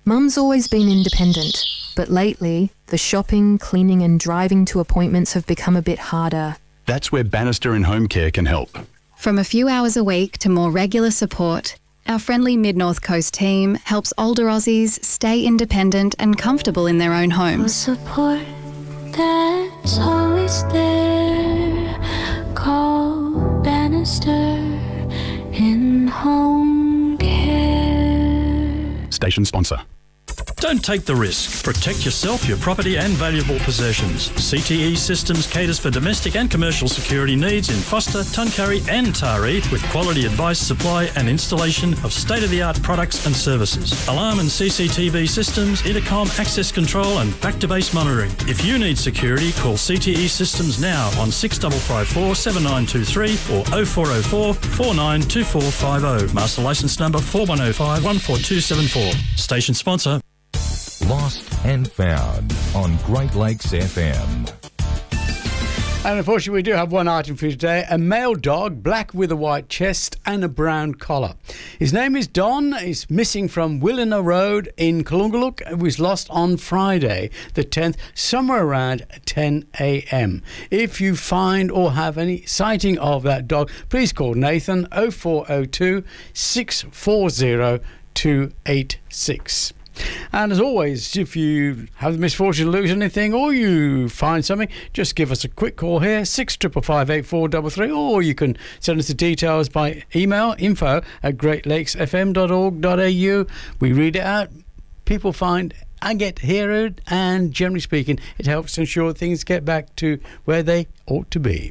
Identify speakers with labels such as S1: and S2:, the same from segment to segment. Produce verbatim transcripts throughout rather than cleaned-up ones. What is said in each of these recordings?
S1: Mum's always been independent, but lately, the shopping, cleaning and driving to appointments have become a bit harder.
S2: That's where Bannister in Home Care can help.
S3: From a few hours a week to more regular support, our friendly Mid-North Coast team helps older Aussies stay independent and comfortable in their own homes.
S4: Support that's always there. Call Bannister in Home Care.
S2: Station sponsor.
S5: Don't take the risk. Protect yourself, your property and valuable possessions. C T E Systems caters for domestic and commercial security needs in Foster, Tuncurry and Taree with quality advice, supply and installation of state-of-the-art products and services. Alarm and C C T V systems, intercom, access control and back-to-base monitoring. If you need security, call C T E Systems now on six five five four, seven nine two three or oh four oh four, four nine two four five oh. Master licence number four one oh five, one four two seven four. Station sponsor.
S6: Lost and Found on Great Lakes F M.
S7: And unfortunately, we do have one item for you today. A male dog, black with a white chest and a brown collar. His name is Don. He's missing from Willina Road in Kalungaluk. He was lost on Friday, the tenth, somewhere around ten a m. If you find or have any sighting of that dog, please call Nathan oh four oh two, six four oh, two eight six. And as always, if you have the misfortune to lose anything or you find something, just give us a quick call here, six five five, eight four three three, or you can send us the details by email, info at great lakes f m dot org dot a u. We read it out, people find and get to hear it, and generally speaking, it helps to ensure things get back to where they ought to be.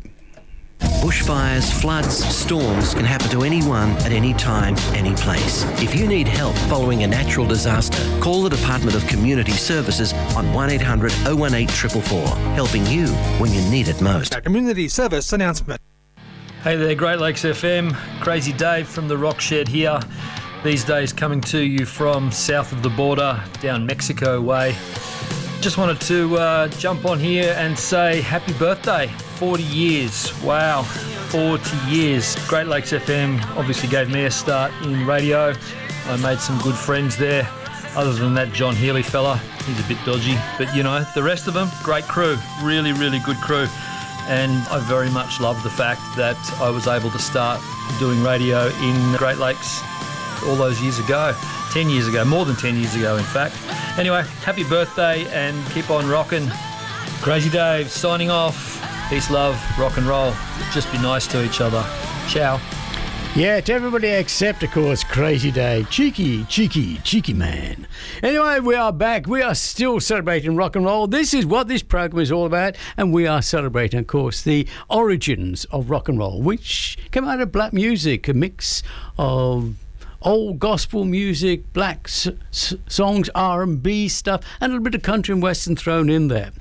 S8: Bushfires, floods, storms can happen to anyone at any time, any place. If you need help following a natural disaster, call the Department of Community Services on one eight hundred, oh one eight, four four four, helping you when you need it most.
S9: A community service announcement.
S5: Hey there, Great Lakes F M. Crazy Dave from the Rock Shed here. These days coming to you from south of the border, down Mexico way. Just wanted to uh, jump on here and say happy birthday. forty years. Wow, forty years. Great Lakes F M obviously gave me a start in radio. I made some good friends there. Other than that John Healy fella, he's a bit dodgy. But, you know, the rest of them, great crew. Really, really good crew. And I very much love the fact that I was able to start doing radio in Great Lakes all those years ago. ten years ago, more than ten years ago, in fact. Anyway, happy birthday and keep on rocking. Crazy Dave signing off. Peace, love, rock and roll. Just be nice to each other. Ciao.
S7: Yeah, to everybody except, of course, Crazy Dave. Cheeky, cheeky, cheeky man. Anyway, we are back. We are still celebrating rock and roll. This is what this program is all about. And we are celebrating, of course, the origins of rock and roll, which came out of black music, a mix of old gospel music, black s- s- songs, R and B stuff, and a little bit of country and western thrown in there.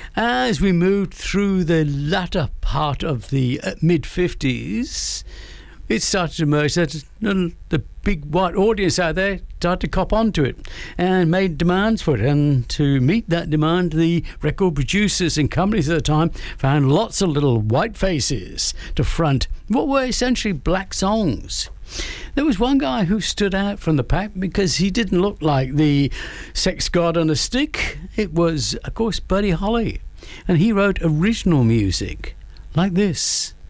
S7: As we moved through the latter part of the uh, mid-fifties, it started to emerge that the big white audience out there started to cop onto it and made demands for it. And to meet that demand, the record producers and companies at the time found lots of little white faces to front what were essentially black songs. There was one guy who stood out from the pack because he didn't look like the sex god on a stick. It was, of course, Buddy Holly. And he wrote original music like this.